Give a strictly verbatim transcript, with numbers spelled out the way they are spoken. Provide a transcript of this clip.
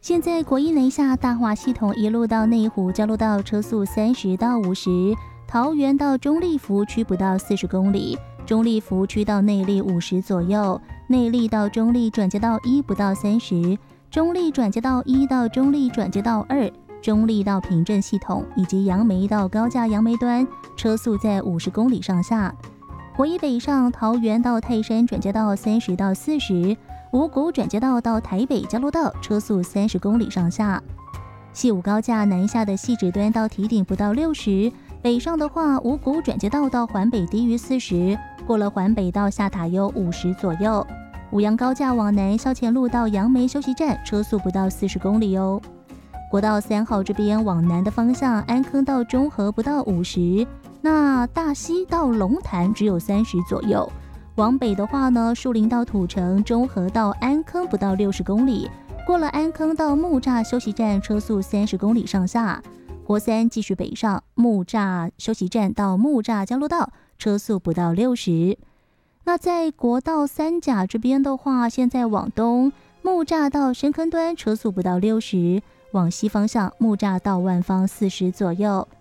现在国一南下大华系统一路到内湖交流道车速三十到五十，桃园到中立服务区不到四十公里，中立服务区到内坜五十左右，内坜到中立转接道一不到三十，中立转接道一到中立转接道二，中立到平镇系统以及杨梅到高架杨梅端车速在五十公里上下。国一北上桃园到泰山转接道三十到四十，五股转接道到台北交流道车速三十公里上下。西武高架南下的汐止端到堤顶不到六十，北上的话五股转接道到环北低于四十，过了环北到下塔悠五十左右。五杨高架往南消前路到杨梅休息站车速不到四十公里哦。国道三号这边往南的方向，安坑到中和不到五十，那大溪到龙潭只有三十左右。往北的话呢，树林到土城、中和到安坑不到六十公里，过了安坑到木栅休息站车速三十公里上下。国三继续北上，木栅休息站到木栅交流道车速不到六十。那在国道三甲这边的话，现在往东木栅到深坑端车速不到六十，往西方向木栅到万方四十左右。